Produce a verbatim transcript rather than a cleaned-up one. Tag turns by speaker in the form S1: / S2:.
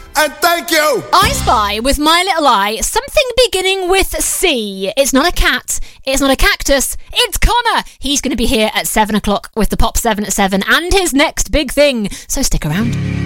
S1: And thank you!
S2: I Spy with My Little Eye, something beginning with C. It's not a cat, it's not a cactus, it's Connor! He's going to be here at seven o'clock with the Pop seven at seven and his next big thing, so stick around.